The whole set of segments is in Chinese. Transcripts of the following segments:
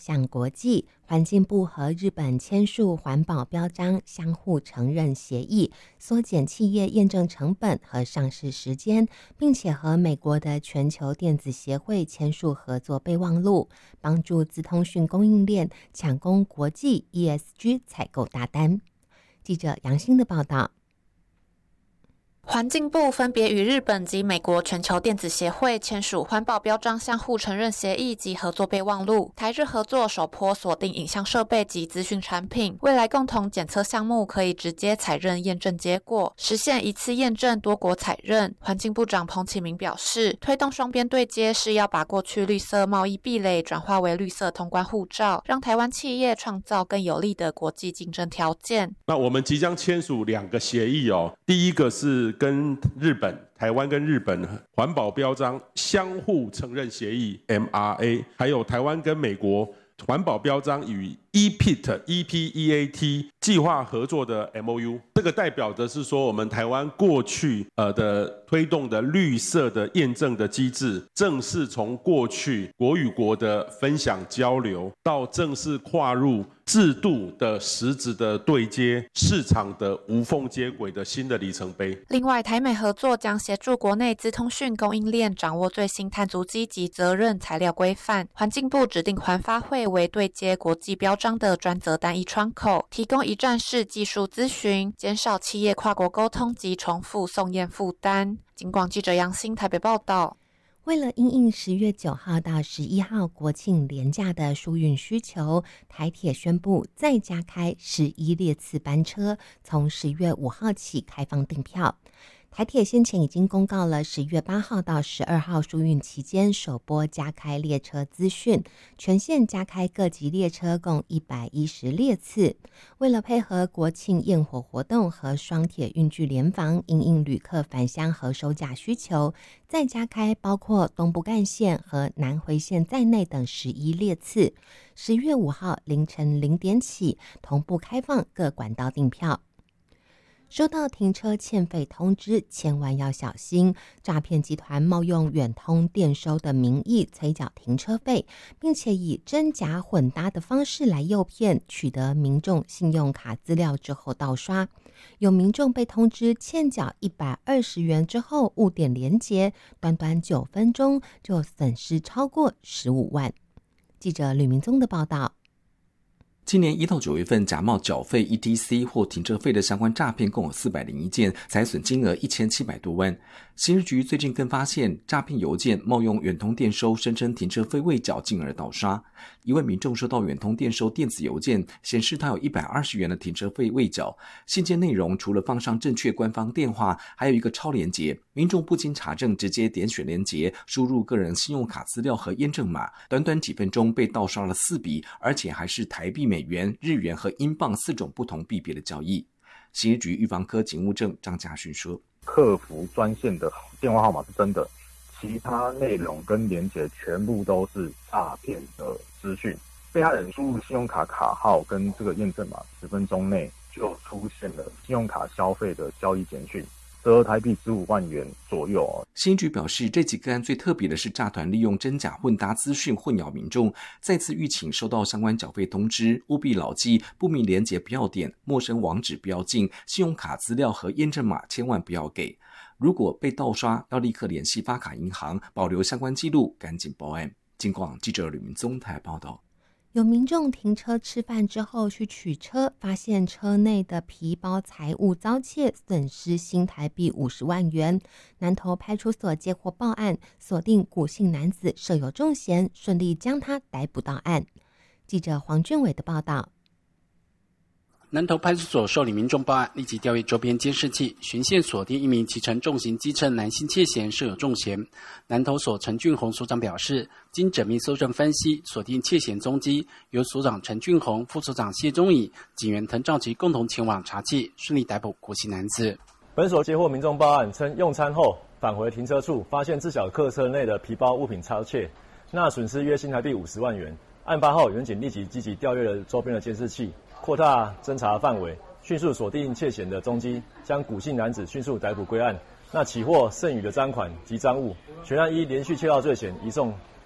向国际，环境部和日本签署环保标章相互承认协议，缩减企业验证成本和上市时间，并且和美国的全球电子协会签署合作备忘录，帮助资通讯供应链抢攻国际 ESG 采购大单。记者杨欣的报道。 环境部分别与日本及美国全球电子协会签署环保标章相互承认协议及合作备忘录，台日合作首波锁定影像设备及资讯产品，未来共同检测项目可以直接采认验证结果，实现一次验证多国采认。环境部长彭启明表示，推动双边对接是要把过去绿色贸易壁垒转化为绿色通关护照，让台湾企业创造更有利的国际竞争条件。 那我们即将签署2个协议哦，第一个是跟台湾跟日本环保标章相互承认协议 MRA， 还有台湾跟美国环保标章与 EPEAT 计划合作的 MOU， 这个代表的是说我们台湾过去的推动的绿色的验证的机制，正式从过去国与国的分享交流，到正式跨入制度的实质的对接，市场的无缝接轨的新的里程碑。 另外，台美合作将协助国内资通讯供应链掌握最新碳足迹及责任材料规范。环境部指定环发会为对接国际标章的专责单一窗口，提供一站式技术咨询，减少企业跨国沟通及重复送验负担。警广记者杨欣台北报道。 为了因应10月9号到11号国庆连假的疏运需求，台铁宣布再加开11列次班车，从10月5号起开放订票。台铁先前已经公告了10月8号到12号疏运期间首波加开列车资讯，全线加开各级列车共110列次。为了配合国庆焰火活动和双铁运具联防，因应旅客返乡和收假需求，再加开包括东部干线和南回线在内等11列次。10月5号凌晨0点起同步开放各管道订票。收到停车欠费通知，千万要小心，诈骗集团冒用远通电收的名义催缴停车费，并且以真假混搭的方式来诱骗，取得民众信用卡资料之后盗刷。有民众被通知欠缴120元之后误点连结，短短9分钟就损失超过15万。记者吕明宗的报道。 今年1到9月份假冒缴费 ETC 或停车费的相关诈骗共有401件，财损金额1700多万。刑事局最近更发现诈骗邮件冒用远通电收，声称停车费未缴，进而盗刷。一位民众收到远通电收电子邮件，显示他有120元的停车费未缴。信件内容除了放上正确官方电话，还有一个超连结，民众不经查证直接点选连结，输入个人信用卡资料和验证码，短短几分钟被盗刷了4笔，而且还是台币、美元、日元和英镑4种不同币别的交易。刑事局预防科警务正张家勋说， 客服专线的电话号码是真的，其他内容跟连结全部都是诈骗的资讯。被害人输入信用卡卡号跟这个验证码10分钟内就出现了信用卡消费的交易简讯，折合台币15万元左右。 刑局表示，这起个案最特别的是诈团利用真假混搭资讯混淆民众，再次吁请收到相关缴费通知，务必牢记不明连结不要点，陌生网址不要进，信用卡资料和验证码千万不要给。如果被盗刷，要立刻联系发卡银行，保留相关记录，赶紧报案。警广记者吕明宗台报道。 有民众停车吃饭之后去取车，发现车内的皮包财物遭窃，损失新台币50万元。南投派出所接获报案，锁定古姓男子设有重嫌，顺利将他逮捕到案。记者黄俊伟的报道。 南投派出所受理民众报案，立即调阅周边监视器，循线锁定一名骑乘重型机车男性窃嫌设有重嫌。南投所陈俊宏所长表示，经缜密搜证分析，锁定窃嫌踪迹，由所长陈俊宏、副所长谢宗义、警员滕兆吉共同前往查缉，顺利逮捕国姓男子。 本所接获民众报案，称用餐后返回停车处，发现自小客车内的皮包物品遭窃，那损失约新台币50万元。案发后，员警立即积极调阅了周边的监视器，扩大侦查范围，迅速锁定窃嫌的踪迹，将古姓男子迅速逮捕归案。那起获剩余的赃款及赃物，全案依连续窃盗罪嫌移送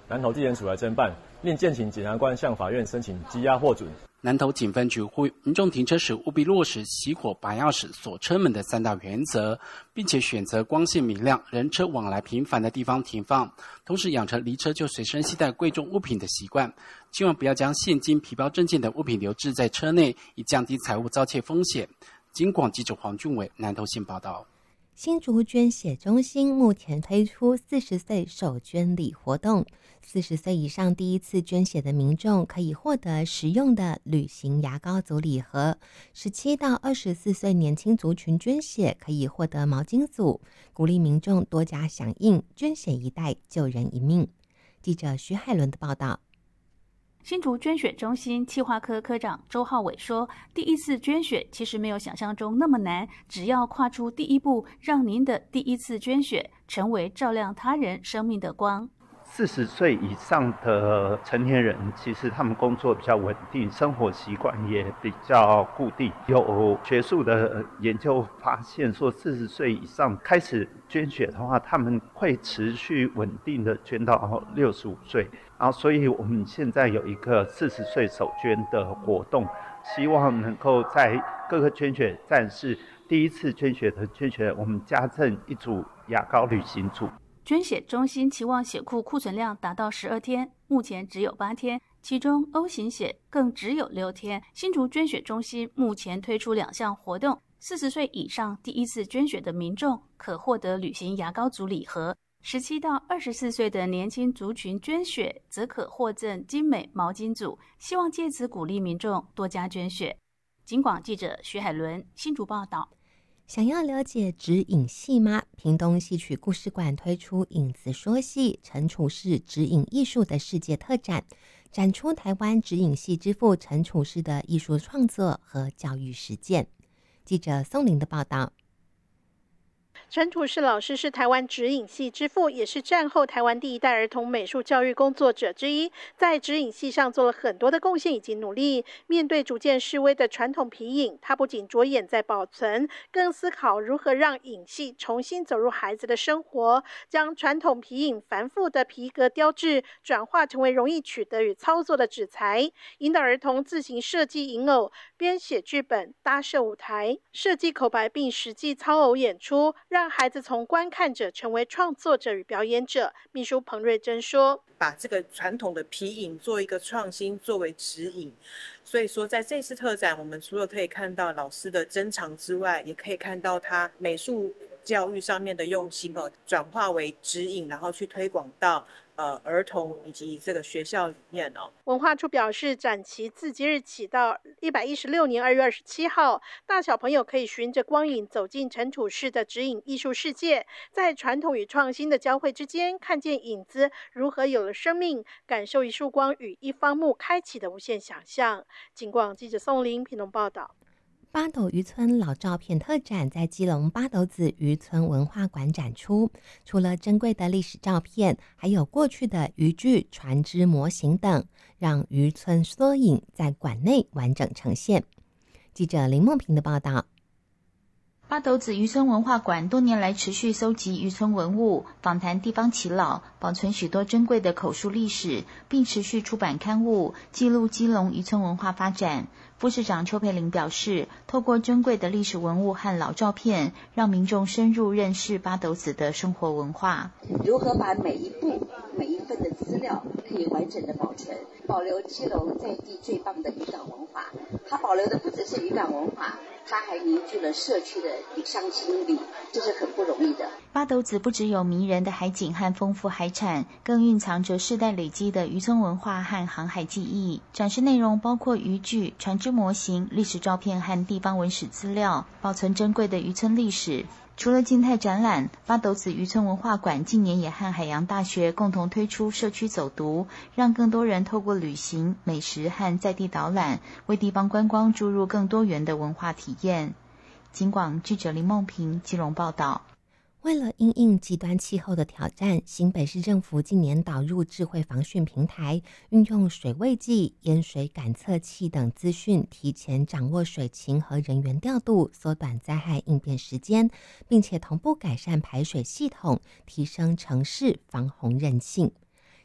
南投地检署来侦办，另建请检察官向法院申请羁押获准。 南投警分局呼吁民众停车时务必落实熄火、拔钥匙、锁车门的3大原则，并且选择光线明亮、人车往来频繁的地方停放，同时养成离车就随身携带贵重物品的习惯，千万不要将现金、皮包、证件等物品留置在车内，以降低财物遭窃风险。警广记者黄俊伟南投县报道。 新竹捐血中心目前推出40岁手捐礼活动，40岁以上第一次捐血的民众可以获得实用的旅行牙膏组礼盒，17到24岁年轻族群捐血可以获得毛巾组，鼓励民众多加响应，捐血一袋救人一命。记者徐海伦的报道。 新竹捐血中心企划科科长周浩伟说，第一次捐血其实没有想象中那么难，只要跨出第一步，让您的第一次捐血成为照亮他人生命的光。 40岁以上的成年人，其实他们工作比较稳定，生活习惯也比较固定。有学术的研究发现说，40岁以上开始捐血的话，他们会持续稳定的捐到65岁。然后，所以我们现在有一个40岁手捐的活动，希望能够在各个捐血站是第一次捐血的捐血人，我们加赠一组牙膏旅行组。 捐血中心期望血库库存量达到12天，目前只有8天，其中 O 型血更只有6天。新竹捐血中心目前推出2项活动，40岁以上第一次捐血的民众可获得旅行牙膏组礼盒，17到24岁的年轻族群捐血则可获赠精美毛巾组，希望借此鼓励民众多加捐血。警广记者徐海伦新竹报道。 想要了解指引戏吗？屏东戏曲故事馆推出影子说戏陈楚士指引艺术的世界特展，展出台湾指引戏之父陈楚士的艺术创作和教育实践。记者宋玲的报道。 陈楚士老师是台湾指引系之父，也是战后台湾第一代儿童美术教育工作者之一，在指引系上做了很多的贡献以及努力。面对逐渐式微的传统皮影，他不仅着眼在保存，更思考如何让影戏重新走入孩子的生活，将传统皮影繁复的皮革雕制转化成为容易取得与操作的纸材，引导儿童自行设计影偶，编写剧本，搭设舞台，设计口白，并实际操偶演出，让孩子从观看者成为创作者与表演者。秘书彭瑞珍说， 把这个传统的皮影做一个创新，作为指引。所以说在这次特展，我们除了可以看到老师的珍藏之外，也可以看到他美术教育上面的用心，转化为指引，然后去推广到儿童以及这个学校里面。 文化处表示，展期自即日起到116年2月27号，大小朋友可以循着光影走进陈楚士的指引艺术世界，在传统与创新的交汇之间，看见影子如何有了生命，感受一束光与一方木开启的无限想象。警广记者宋玲屏东报道。 八斗渔村老照片特展在基隆八斗子渔村文化馆展出，除了珍贵的历史照片，还有过去的渔具、船只模型等，让渔村缩影在馆内完整呈现。记者林梦平的报道。 八斗子渔村文化馆多年来持续搜集渔村文物，访谈地方耆老，保存许多珍贵的口述历史，并持续出版刊物，记录基隆渔村文化发展。副市长邱佩玲表示，透过珍贵的历史文物和老照片，让民众深入认识八斗子的生活文化。 如何把每一步、每一份的资料可以完整的保存，保留基隆在地最棒的渔港文化。它保留的不只是渔港文化，它还凝聚了社区的向心力，这是很不容易的。 八斗子不只有迷人的海景和丰富海产，更蕴藏着世代累积的渔村文化和航海记忆。展示内容包括渔具、船只模型、历史照片和地方文史资料，保存珍贵的渔村历史。除了静态展览，八斗子渔村文化馆近年也和海洋大学共同推出社区走读，让更多人透过旅行、美食和在地导览，为地方观光注入更多元的文化体验。警广记者林梦平基隆报道。 为了因应极端气候的挑战，新北市政府近年导入智慧防汛平台，运用水位计、淹水感测器等资讯，提前掌握水情和人员调度，缩短灾害应变时间，并且同步改善排水系统，提升城市防洪韧性。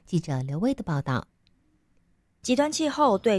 记者刘威的报道。 极端气候对